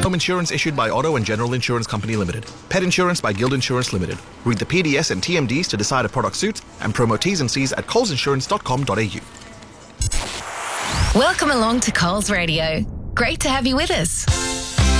Home insurance issued by Auto and General Insurance Company Limited. Pet insurance by Guild Insurance Limited. Read the PDS and TMDs to decide a product suits and promo T's and C's at collesinsurance.com.au. Welcome along to Coles Radio. Great to have you with us.